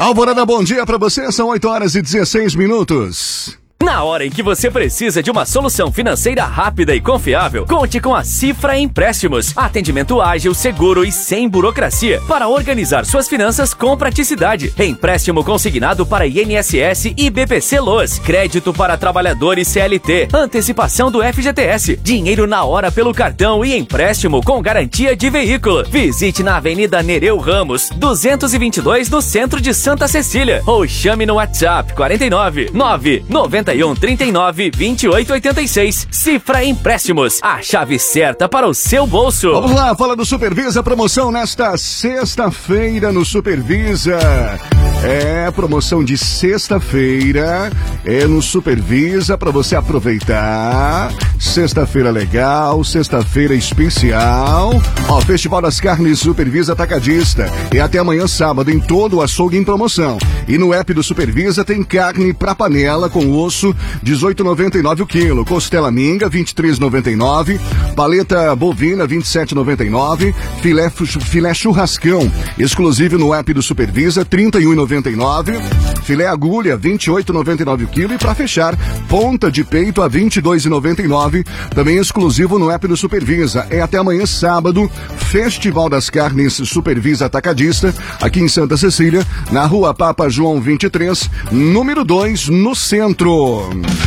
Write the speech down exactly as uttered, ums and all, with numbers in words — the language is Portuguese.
Alvorada, bom dia pra você, são oito horas e dezesseis minutos. Na hora em que você precisa de uma solução financeira rápida e confiável, conte com a Cifra Empréstimos. Atendimento ágil, seguro e sem burocracia para organizar suas finanças com praticidade. Empréstimo consignado para I N S S e B P C-Loas. Crédito para trabalhadores C L T. Antecipação do F G T S. Dinheiro na hora pelo cartão e empréstimo com garantia de veículo. Visite na Avenida Nereu Ramos, duzentos e vinte e dois, no centro de Santa Cecília. Ou chame no WhatsApp quarenta e nove, nove nove um, trinta e nove, vinte e oito, oitenta e seis. Cifra Empréstimos, a chave certa para o seu bolso. Vamos lá, fala do Supervisa, promoção nesta sexta-feira no Supervisa. É, promoção de sexta-feira, é no Supervisa para você aproveitar. Sexta-feira legal, sexta-feira especial. Ó, Festival das Carnes Supervisa Atacadista. E até amanhã sábado em todo o açougue em promoção. E no app do Supervisa tem carne pra panela com osso, dezoito reais e noventa e nove centavos o quilo. Costela minga, vinte e três reais e noventa e nove centavos. Paleta bovina, vinte e sete reais e noventa e nove centavos. Filé, filé churrascão, exclusivo no app do Supervisa, trinta e um reais e noventa e nove centavos. Filé agulha, vinte e oito reais e noventa e nove centavos o quilo. E pra fechar, ponta de peito a vinte e dois reais e noventa e nove centavos. Também exclusivo no app do Supervisa. É até amanhã sábado, Festival das Carnes Supervisa Atacadista, aqui em Santa Cecília, na Rua Papa João vinte e três, número dois, no centro.